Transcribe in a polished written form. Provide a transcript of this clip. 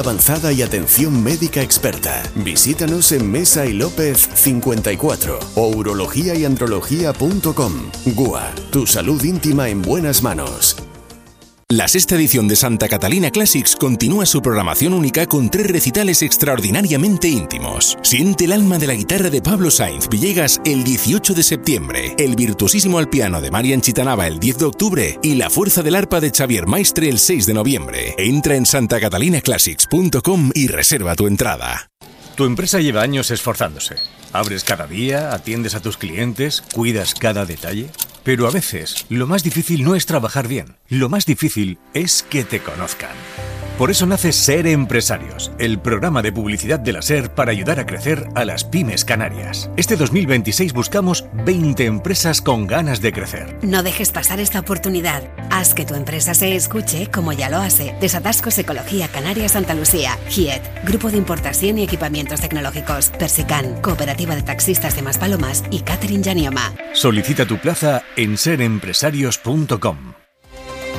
avanzada y atención médica experta. Visítanos en Mesa y López 54 o urologiayandrología.com. GUA, tu salud íntima en buenas manos. La sexta edición de Santa Catalina Classics continúa su programación única con 3 recitales extraordinariamente íntimos. Siente el alma de la guitarra de Pablo Sainz Villegas el 18 de septiembre, el virtuosísimo al piano de Marian Chitanava el 10 de octubre y la fuerza del arpa de Xavier Maistre el 6 de noviembre. Entra en santacatalinaclassics.com y reserva tu entrada. Tu empresa lleva años esforzándose. Abres cada día, atiendes a tus clientes, cuidas cada detalle. Pero a veces, lo más difícil no es trabajar bien. Lo más difícil es que te conozcan. Por eso nace Ser Empresarios, el programa de publicidad de la SER para ayudar a crecer a las pymes canarias. Este 2026 buscamos 20 empresas con ganas de crecer. No dejes pasar esta oportunidad. Haz que tu empresa se escuche como ya lo hace Desatascos Ecología Canarias Santa Lucía, GIET, Grupo de Importación y Equipamientos Tecnológicos, Persican, Cooperativa de Taxistas de Maspalomas y Catering Yanioma. Solicita tu plaza en serempresarios.com.